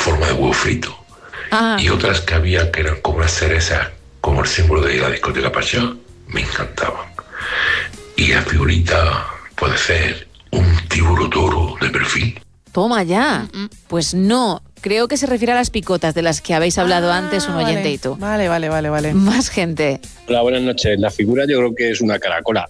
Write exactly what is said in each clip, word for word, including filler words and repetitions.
forma de huevo frito. Ah. Y otras que había que eran como unas cerezas, como el símbolo de la discoteca Pachá, me encantaban. Y la figurita puede ser un tiburón toro de perfil. Toma ya. Mm-mm. Pues no, creo que se refiere a las picotas de las que habéis hablado ah, antes un oyente vale. y tú. Vale, vale, vale, vale. Más gente. Hola, buenas noches. La figura yo creo que es una caracola.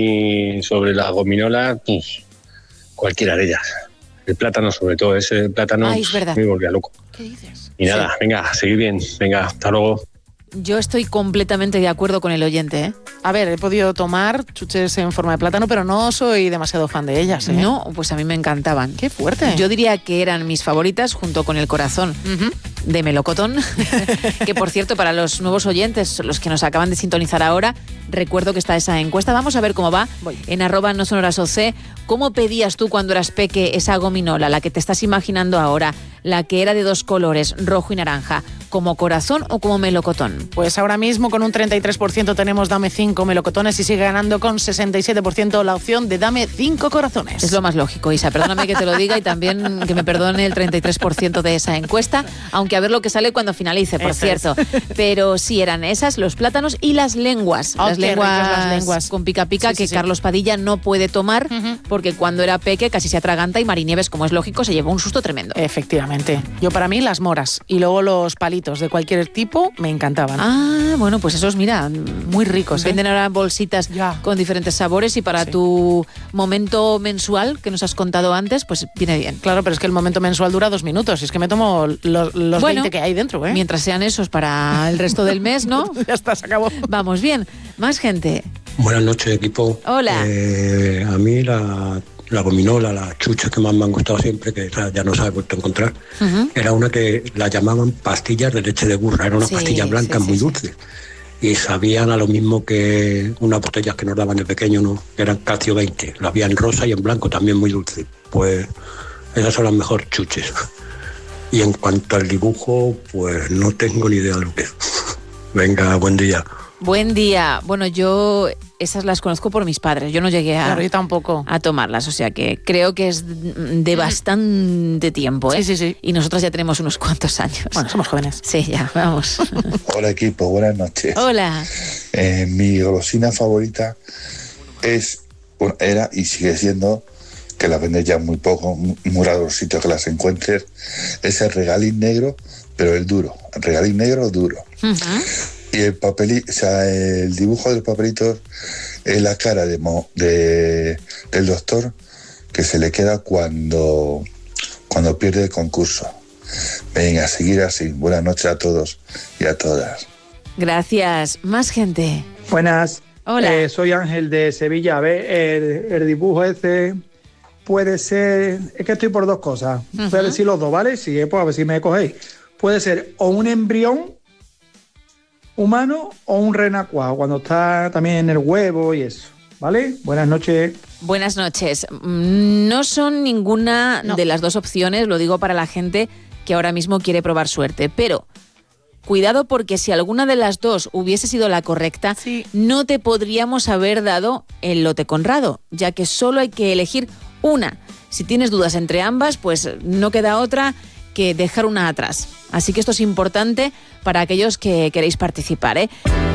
Y sobre las gominolas, pues, cualquiera de ellas. El plátano sobre todo, ese plátano Ay, es verdad. me volvía loco. ¿Qué dices? Y nada, sí. venga, seguid bien. Venga, hasta luego. Yo estoy completamente de acuerdo con el oyente, ¿eh? A ver, he podido tomar chuches en forma de plátano, pero no soy demasiado fan de ellas, ¿eh? No, pues a mí me encantaban. ¡Qué fuerte! Yo diría que eran mis favoritas junto con el corazón uh-huh. de melocotón, que por cierto, para los nuevos oyentes, los que nos acaban de sintonizar ahora, recuerdo que está esa encuesta. Vamos a ver cómo va. Voy. En arroba no son horas O C. ¿Cómo pedías tú cuando eras peque esa gominola, la que te estás imaginando ahora, la que era de dos colores, rojo y naranja, como corazón o como melocotón? Pues ahora mismo con un treinta y tres por ciento tenemos dame cinco melocotones y sigue ganando con sesenta y siete por ciento la opción de dame cinco corazones. Es lo más lógico, Isa. Perdóname que te lo diga y también que me perdone el treinta y tres por ciento de esa encuesta, aunque a ver lo que sale cuando finalice, por Eso cierto. Es. Pero sí, eran esas, los plátanos y las lenguas. Oh, las, lenguas las lenguas con pica pica sí, sí, que sí, Carlos sí. Padilla no puede tomar uh-huh. porque cuando era peque casi se atraganta y Marinieves, como es lógico, se llevó un susto tremendo. Efectivamente. Yo para mí las moras y luego los palitos de cualquier tipo me encantaban. Ah, bueno, pues esos, mira, muy ricos. ¿eh? Venden ahora bolsitas ya. con diferentes sabores y para sí. tu momento mensual que nos has contado antes, pues viene bien. Claro, pero es que el momento mensual dura dos minutos y es que me tomo los, los bueno, veinte que hay dentro, ¿eh? Mientras sean esos para el resto del mes, ¿no? Ya está, se acabó. Vamos bien. Más gente. Buenas noches, equipo. Hola. Eh, a mí la... La gominola, las chuchas que más me han gustado siempre, que ya no se ha vuelto a encontrar, uh-huh. era una que la llamaban pastillas de leche de burra, era una sí, pastilla blanca sí, muy sí, dulce. Sí. Y sabían a lo mismo que unas botellas que nos daban de pequeño, ¿no? Eran calcio veinte, las había en rosa y en blanco, también muy dulce. Pues esas son las mejores chuches. Y en cuanto al dibujo, pues no tengo ni idea de lo que es. Venga, buen día. Buen día. Bueno, yo esas las conozco por mis padres. Yo no llegué a, claro, yo tampoco. a tomarlas. O sea que creo que es de bastante tiempo, ¿eh? Sí, sí, sí. Y nosotras ya tenemos unos cuantos años. Bueno, somos jóvenes. Sí, ya, vamos. Hola, equipo. Buenas noches. Hola. Eh, mi golosina favorita es, bueno, era y sigue siendo, que la venden ya muy poco, muy raro los sitios que las encuentres, es el regalín negro, pero el duro. El regalín negro duro. Uh-huh. Y el papelito, o sea, el dibujo de los papelitos es la cara de, mo, de del doctor que se le queda cuando, cuando pierde el concurso. Venga, a seguir así. Buenas noches a todos y a todas. Gracias. Más gente. Buenas. Hola. Eh, soy Ángel de Sevilla. A ver, el, el dibujo ese puede ser... Es que estoy por dos cosas. Uh-huh. Voy a decir los dos, ¿vale? Si sí, pues a ver si me cogéis. Puede ser o un embrión humano o un renacuajo, cuando está también en el huevo y eso, ¿vale? Buenas noches. Buenas noches. No son ninguna no. de las dos opciones, lo digo para la gente que ahora mismo quiere probar suerte, pero cuidado porque si alguna de las dos hubiese sido la correcta, sí. no te podríamos haber dado el lote Conrado, ya que solo hay que elegir una. Si tienes dudas entre ambas, pues no queda otra que dejar una atrás. Así que esto es importante para aquellos que queréis participar, ¿eh?